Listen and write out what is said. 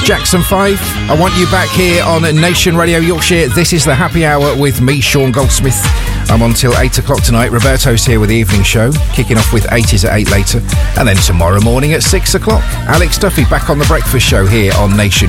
Jackson 5. I want you back here on Nation Radio Yorkshire. This is the Happy Hour with me, Sean Goldsmith. I'm on till 8 o'clock tonight. Roberto's here with the evening show, kicking off with 80s at 8 later. And then tomorrow morning at 6 o'clock, Alex Duffy back on the breakfast show here on Nation